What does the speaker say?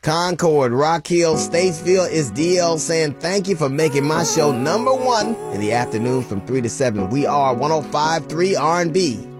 Concord, Rock Hill, Statesville, it's DL saying thank you for making my show #1 in the afternoon from 3 to 7. We are 105.3 R&B.